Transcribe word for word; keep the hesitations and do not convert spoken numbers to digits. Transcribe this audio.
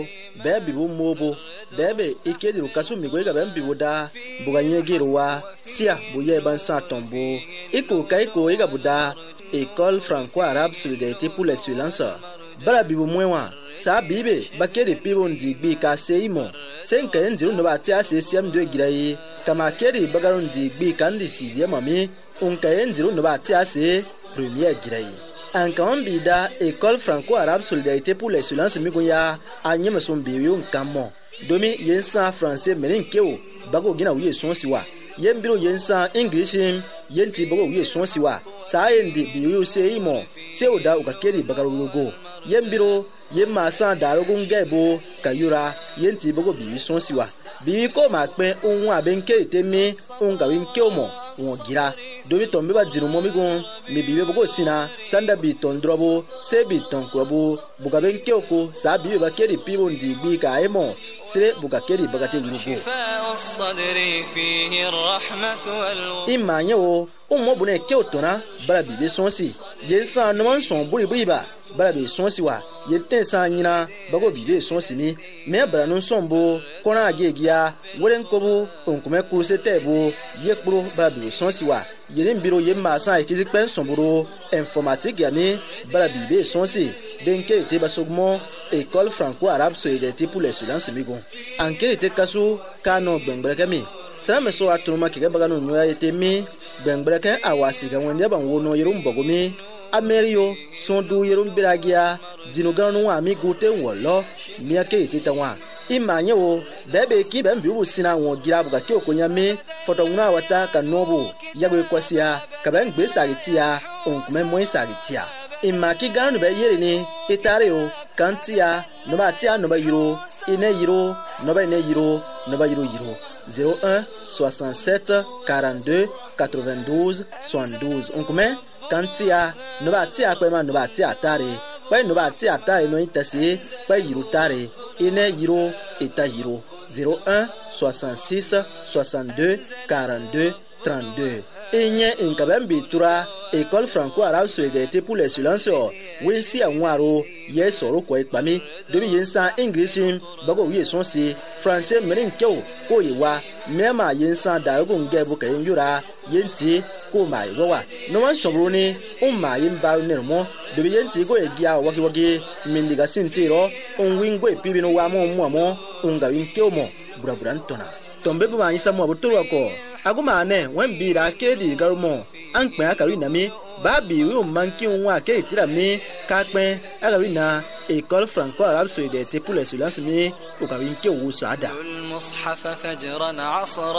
bebe bu mobo bebe ikedi rukasu migwega bembi buda buganye girwa sia buye ban sa tombo iko kaiko iga buda école franco-arabe solidarité pour l'excellence bara bibu mwewa sa bibe bakedi pibo ndigbi ka seimo senka endiru no bati ase siam de girayi kama kedi bagaron ndigbi kandi sixième ami onka endiru no bati ase première girayi Ankan bida école franco-arabe solidarité pour l'excellence migunya anyema sombiyo nkamo domi yensa français meninkeo bago gina wiye sonsiwa yembiro yensa english yenti bago wiye sonsiwa sayendi biyo seimo seoda ukakeri bagarugo yembiro yemma san darogo ngebo kayura yenti bago biyo sonsiwa biyo ko makpe onwa abenke teme onga winkeomo won gira dobi tombe ba diru momigun mi bibe bogo sina sanda bi ton drobo se bi ton krobo buga benke oko sa bibe ba keri pibo ndigbi ka emo sire buga keri bagate lugo imanye o ummo bune ke otona bara bibe sonsi yensa no man son buri buri ba bara bi sonsi wa yete sa nyina bago bibe sonsi ni me bara no sombo kona agegia wolen kobu onkume kurse tebo yekpro bara bi sonsi wa yerin biro yemma sa ikizi pen somburo informatique yami bara bibe sonsi benke te basogmo école franco-arabe solidarité pour l'excellence migon anke te kasu kano gbengbrekami sara so atuma ke bagano nyoya yete mi gbengbrekan awasi ga wonde ban wono yerum bogomi amerio sondu yerum biragia dinoganu wa mi gote wolo mi ake te tanwa imanye wo bebe ki ben bibu sina won gira buga ke okonyame foto nguna wata kanobu yagwe kwasia ka ben gbe sagitia onkume mo sagitia imaki ganu be yere ni itareo kantia no ba tia no ba yiro ine yiro no ba ine yiro no ba yiro yiro zéro un soixante-sept quarante-deux quatre-vingt-douze soixante-douze onkume kantia no ba tia kwema no ba tia tare pa no ba tia tare no itasi pa yiro tare ine yiro eta yiro zéro un soixante-six soixante-deux quarante-deux trente-deux enye inkabembi tura école franco-arabe solidarité pour l'excellence wensi anwaro yesoro ko ipami dobi yensa english bago wiye sonsi français meninkeo ko yewa mema yensa dago ngebo kayen yura yenti ko mai wawa no man sobroni umma yimbaru nermo dobi yenti go egia waki waki mindiga sintiro onwingo epibino wa mo mo mo unga winkeo mo burabura ntona tombe buma yisa mo abuturu ko agumane wembira kedi garumo ankpe akari na mi babi wi o manki nwa ke itira mi kakpe akari na école franco-arabe solidarité pour l'excellence mi o ka wi nke wo so ada